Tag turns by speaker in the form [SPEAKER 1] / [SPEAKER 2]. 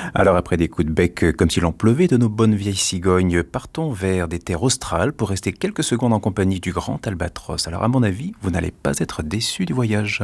[SPEAKER 1] Alors après des coups de bec comme s'il en pleuvait de nos bonnes vieilles cigognes, partons vers des terres australes pour rester quelques secondes en compagnie du grand albatros. Alors à mon avis, vous n'allez pas être déçus du voyage.